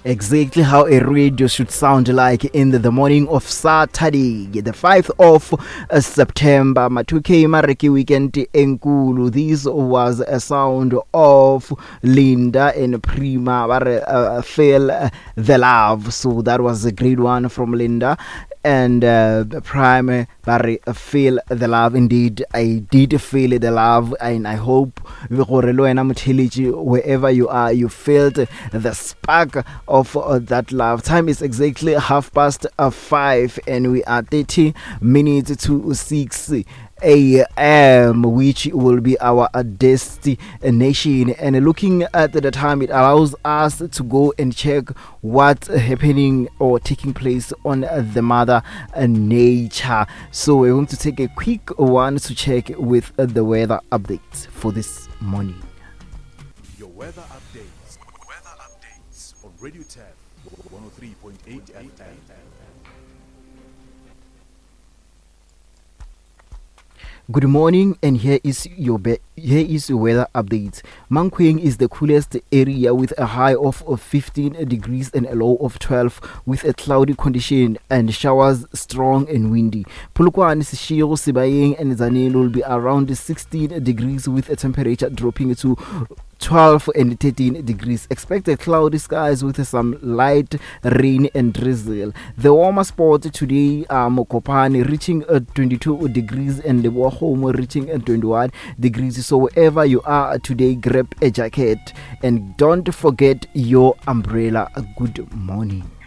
Exactly how a radio should sound like in the morning of Saturday, the 5th of September. Matuke Mareki weekend enkulu. This was a sound of Linda and Prima. Feel the love. So that was a great one from Linda. And Prime Barry, feel the love. Indeed, I did feel the love, and I hope wherever you are, you felt the spark of that love. Time is exactly 5:30, and we are 30 minutes to 6 a.m., which will be our destination. And looking at the time, it allows us to go and check what's happening or taking place on the mother nature. So we're going to take a quick one to check with the weather updates for this morning. Your weather updates on Radio Tap 103.8 FM. Good morning, and here is your weather update. Mankweng is the coolest area with a high of 15 degrees and a low of 12, with a cloudy condition and showers strong and windy. Polokwane, Seshego, Sibayeng and Zanele will be around 16 degrees with a temperature dropping to 12 and 13 degrees. Expected cloudy skies with some light rain and drizzle. The warmer spot today are Mokopane, reaching 22 degrees, and the Wahome reaching 21 degrees. So wherever you are today, grab a jacket and don't forget your umbrella. Good morning.